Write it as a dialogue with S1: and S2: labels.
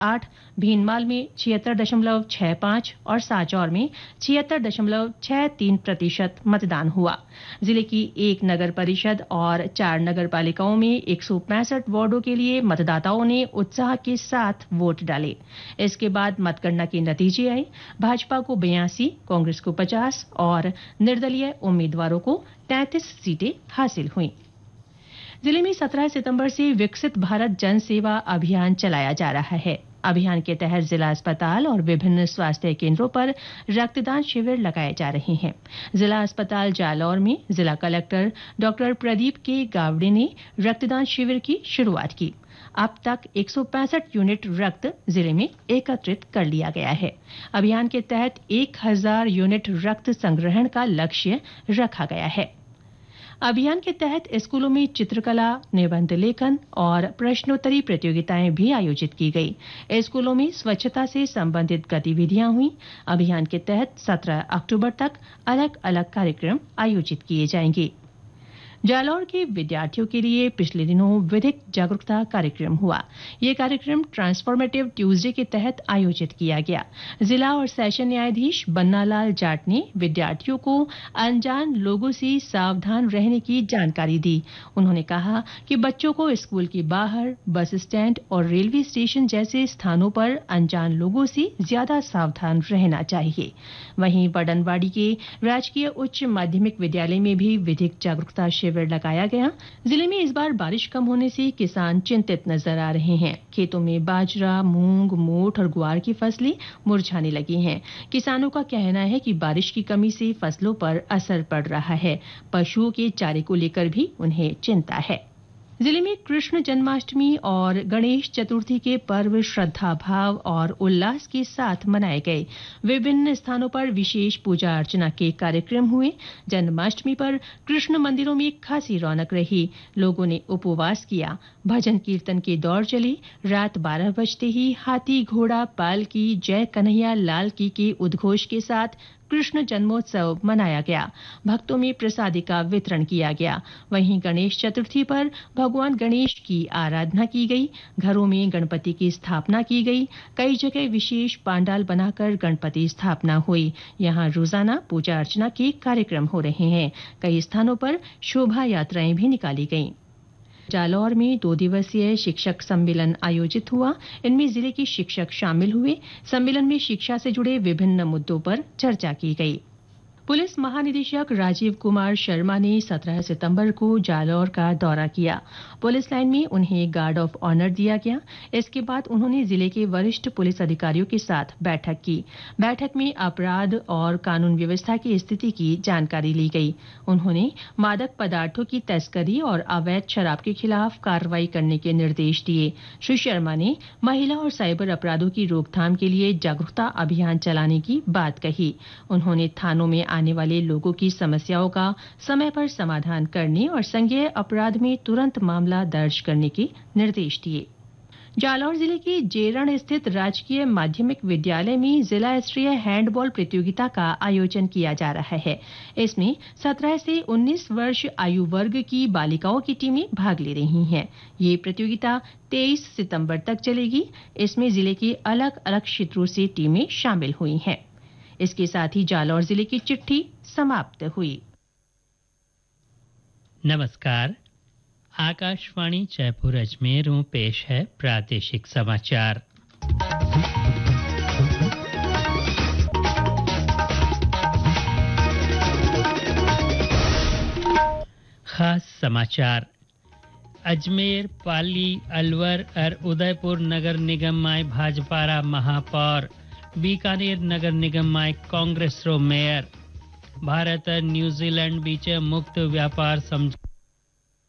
S1: 8, भीनमाल में 76.65 और सांचौर में 76.63% मतदान हुआ। जिले की 1 नगर परिषद और 4 नगर पालिकाओं में 165 वार्डों के लिए मतदाताओं ने उत्साह के साथ वोट डाले। इसके बाद मतगणना के नतीजे आए। भाजपा को 82, कांग्रेस को 50 और निर्दलीय उम्मीदवारों को 33 सीटें हासिल हुईं। जिले में 17 सितंबर से विकसित भारत जन सेवा अभियान चलाया जा रहा है। अभियान के तहत जिला अस्पताल और विभिन्न स्वास्थ्य केंद्रों पर रक्तदान शिविर लगाए जा रहे हैं। जिला अस्पताल जालौर में जिला कलेक्टर डॉक्टर प्रदीप के गावड़े ने रक्तदान शिविर की शुरुआत की। अब तक 165 यूनिट रक्त जिले में एकत्रित कर लिया गया है। अभियान के तहत 1000 यूनिट रक्त संग्रहण का लक्ष्य रखा गया है। अभियान के तहत स्कूलों में चित्रकला, निबंध लेखन और प्रश्नोत्तरी प्रतियोगिताएं भी आयोजित की गई। स्कूलों में स्वच्छता से संबंधित गतिविधियां हुई। अभियान के तहत 17 अक्टूबर तक अलग-अलग कार्यक्रम आयोजित किए जाएंगे। जालौर के विद्यार्थियों के लिए पिछले दिनों विधिक जागरूकता कार्यक्रम हुआ। ये कार्यक्रम ट्रांसफॉर्मेटिव ट्यूसडे के तहत आयोजित किया गया। जिला और सेशन न्यायाधीश बन्नालाल जाट ने विद्यार्थियों को अनजान लोगों से सावधान रहने की जानकारी दी। उन्होंने कहा कि बच्चों को स्कूल के बाहर, बस स्टैंड और रेलवे स्टेशन जैसे स्थानों पर अनजान लोगों से ज्यादा सावधान रहना चाहिए। वहीं बडनवाड़ी के राजकीय उच्च माध्यमिक विद्यालय में भी विधिक जागरूकता शिविर लगाया गया। जिले में इस बार बारिश कम होने से किसान चिंतित नजर आ रहे हैं। खेतों में बाजरा, मूंग, मोठ और ग्वार की फसलें मुरझाने लगी हैं। किसानों का कहना है कि बारिश की कमी से फसलों पर असर पड़ रहा है। पशुओं के चारे को लेकर भी उन्हें चिंता है। जिले में कृष्ण जन्माष्टमी और गणेश चतुर्थी के पर्व श्रद्धा भाव और उल्लास के साथ मनाए गए। विभिन्न स्थानों पर विशेष पूजा अर्चना के कार्यक्रम हुए। जन्माष्टमी पर कृष्ण मंदिरों में खासी रौनक रही। लोगों ने उपवास किया। भजन कीर्तन के दौर चले। रात 12 बजते ही हाथी, घोड़ा, पालकी, जय कन्हैया लाल की के उद्घोष के साथ कृष्ण जन्मोत्सव मनाया गया। भक्तों में प्रसादी का वितरण किया गया। वहीं गणेश चतुर्थी पर भगवान गणेश की आराधना की गई। घरों में गणपति की स्थापना की गई। कई जगह विशेष पांडाल बनाकर गणपति स्थापना हुई। यहां रोजाना पूजा अर्चना के कार्यक्रम हो रहे हैं। कई स्थानों पर शोभा यात्राएं भी निकाली गईं। जालौर में 2 दिवसीय शिक्षक सम्मेलन आयोजित हुआ। इनमें जिले के शिक्षक शामिल हुए। सम्मेलन में शिक्षा से जुड़े विभिन्न मुद्दों पर चर्चा की गई। पुलिस महानिदेशक राजीव कुमार शर्मा ने 17 सितंबर को जालौर का दौरा किया। पुलिस लाइन में उन्हें गार्ड ऑफ ऑनर दिया गया। इसके बाद उन्होंने जिले के वरिष्ठ पुलिस अधिकारियों के साथ बैठक की। बैठक में अपराध और कानून व्यवस्था की स्थिति की जानकारी ली गई। उन्होंने मादक पदार्थों की तस्करी और अवैध शराब के खिलाफ कार्रवाई करने के निर्देश दिए। श्री शर्मा ने महिला और साइबर अपराधों की रोकथाम के लिए जागरूकता अभियान चलाने की बात कही। उन्होंने थानों में आने वाले लोगों की समस्याओं का समय पर समाधान करने और संज्ञेय अपराध में तुरंत मामला दर्ज करने के निर्देश दिए। जालौर जिले के जेरण स्थित राजकीय माध्यमिक विद्यालय में जिला स्तरीय हैंडबॉल प्रतियोगिता का आयोजन किया जा रहा है। इसमें 17 से 19 वर्ष आयु वर्ग की बालिकाओं की टीमें भाग ले रही हैं। ये प्रतियोगिता 23 सितंबर तक चलेगी। इसमें जिले के अलग-अलग क्षेत्रों से टीमें शामिल हुई हैं। इसके साथ ही जालौर जिले की चिट्ठी समाप्त हुई।
S2: नमस्कार, आकाशवाणी जयपुर अजमेर में पेश है प्रादेशिक समाचार। खास समाचार। अजमेर, पाली, अलवर और उदयपुर नगर निगम में भाजपा महापौर, बीकानेर नगर निगम में कांग्रेस रो मेयर। भारत और न्यूजीलैंड बीच मुक्त व्यापार समझौता